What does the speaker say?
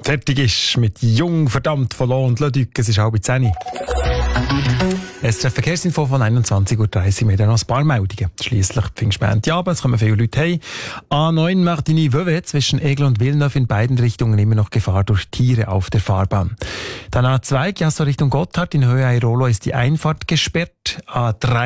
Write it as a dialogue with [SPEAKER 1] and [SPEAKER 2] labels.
[SPEAKER 1] fertig ist mit Jung, verdammt, Volant und Leduc. Es ist 9:30. Es ist ein Verkehrsinfo von 21:30 Uhr. Wir haben noch ein paar Meldungen. Schliesslich Pfingstmontag Abend, es kommen viele Leute heim. A9 Martigny-Vevey zwischen Aigle und Villeneuve in beiden Richtungen immer noch Gefahr durch Tiere auf der Fahrbahn. Dann A2 Chiasso Richtung Gotthard in Höhe Airolo ist die Einfahrt gesperrt. A3